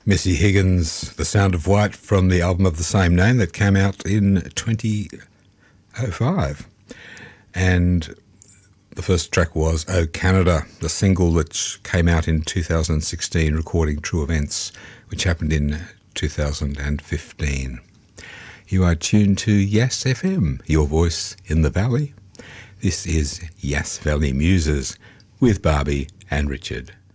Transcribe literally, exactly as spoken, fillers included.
Missy Higgins, The Sound of White, from the album of the same name that came out in twenty oh five. And the first track was Oh Canada, the single which came out in two thousand sixteen, recording true events, which happened in two thousand fifteen. You are tuned to Yass F M, your voice in the valley. This is Yass Valley Muses with Barbie and Richard.